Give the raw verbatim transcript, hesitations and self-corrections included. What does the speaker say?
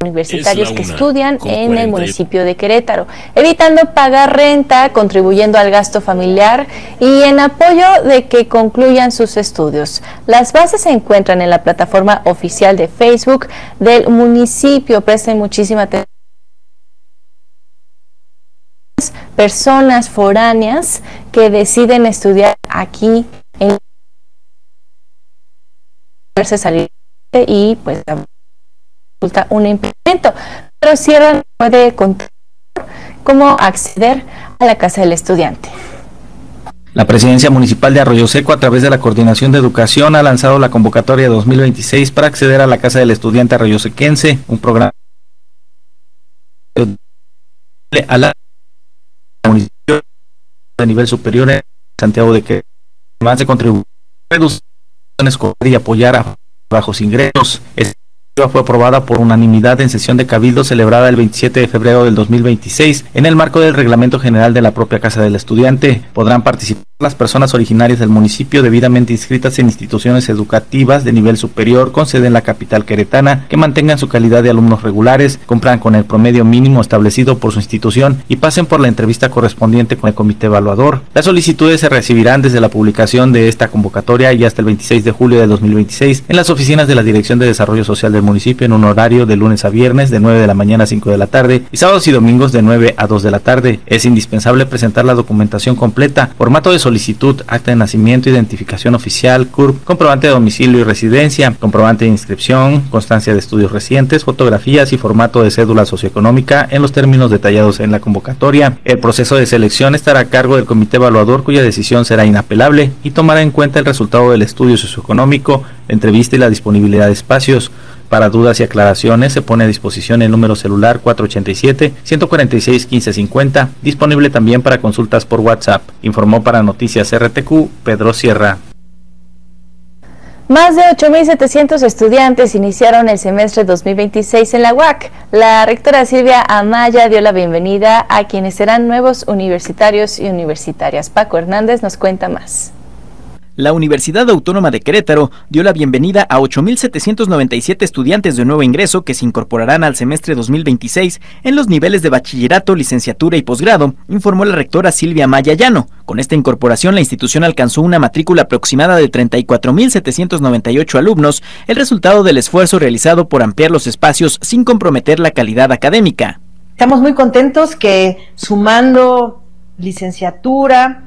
universitarios que estudian en el municipio de Querétaro, evitando pagar renta, contribuyendo al gasto familiar y en apoyo de que concluyan sus estudios. Las bases se encuentran en la plataforma oficial de Facebook del municipio. Presten muchísima atención. Personas foráneas que deciden estudiar aquí en salir y pues resulta un impedimento, pero Sierra puede contar cómo acceder a la casa del estudiante. La Presidencia Municipal de Arroyo Seco, a través de la Coordinación de Educación, ha lanzado la convocatoria dos mil veintiséis para acceder a la Casa del Estudiante arroyosequense, un programa a la municipio de nivel superior en Santiago de Querétaro, además de contribuir a reducir y apoyar a bajos ingresos. Esta iniciativa fue aprobada por unanimidad en sesión de cabildo celebrada el veintisiete de febrero del dos mil veintiséis en el marco del Reglamento General de la propia Casa del Estudiante. Podrán participar las personas originarias del municipio debidamente inscritas en instituciones educativas de nivel superior con sede en la capital queretana, que mantengan su calidad de alumnos regulares, cumplan con el promedio mínimo establecido por su institución y pasen por la entrevista correspondiente con el comité evaluador. Las solicitudes se recibirán desde la publicación de esta convocatoria y hasta el veintiséis de julio de dos mil veintiséis en las oficinas de la Dirección de Desarrollo Social del municipio en un horario de lunes a viernes de nueve de la mañana a cinco de la tarde y sábados y domingos de nueve a dos de la tarde. Es indispensable presentar la documentación completa, formato de solicitud, acta de nacimiento, identificación oficial, C U R P, comprobante de domicilio y residencia, comprobante de inscripción, constancia de estudios recientes, fotografías y formato de cédula socioeconómica en los términos detallados en la convocatoria. El proceso de selección estará a cargo del comité evaluador, cuya decisión será inapelable y tomará en cuenta el resultado del estudio socioeconómico, la entrevista y la disponibilidad de espacios. Para dudas y aclaraciones se pone a disposición el número celular cuatro ochenta y siete, ciento cuarenta y seis, quince cincuenta, disponible también para consultas por WhatsApp. Informó para Noticias R T Q, Pedro Sierra. Más de ocho mil setecientos estudiantes iniciaron el semestre dos mil veintiséis en la U A C. La rectora Silvia Amaya dio la bienvenida a quienes serán nuevos universitarios y universitarias. Paco Hernández nos cuenta más. La Universidad Autónoma de Querétaro dio la bienvenida a ocho mil setecientos noventa y siete estudiantes de nuevo ingreso que se incorporarán al semestre dos mil veintiséis en los niveles de bachillerato, licenciatura y posgrado, informó la rectora Silvia Amaya Llano. Con esta incorporación, la institución alcanzó una matrícula aproximada de treinta y cuatro mil setecientos noventa y ocho alumnos, el resultado del esfuerzo realizado por ampliar los espacios sin comprometer la calidad académica. Estamos muy contentos que sumando licenciatura,